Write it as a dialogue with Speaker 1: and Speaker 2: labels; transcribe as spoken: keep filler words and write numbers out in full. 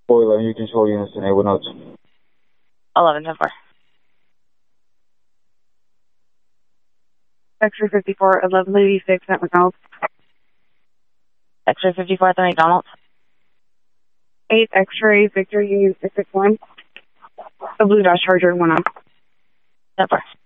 Speaker 1: four eleven, you control units in eight one zero two.
Speaker 2: eleven ten four.
Speaker 3: X-ray fifty-four, eleven eighty-six at McDonald's.
Speaker 2: X-ray fifty-four at the McDonald's.
Speaker 3: eight X-ray, Victor Union six six one. The Blue Dodge Charger went up.
Speaker 2: ten four.